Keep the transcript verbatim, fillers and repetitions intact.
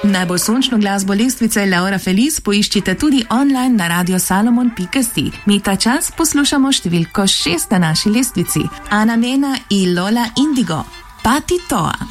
Najbolj sončno glasbo lestvice Laura Feliz poiščite tudi online na radio salomon pika si. Mi ta čas poslušamo številko šest na naši lestvici. Ana Mena in Lola Indigo. Pati Toa.